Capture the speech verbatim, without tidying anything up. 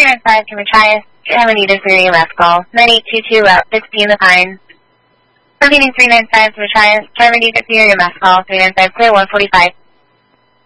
three nine five to Machias, Germany to Superior last call, nine eight two two Route sixteen The Pines. Repeating three nine five to Machias, Germany to Superior last call, three nine five clear one forty-five.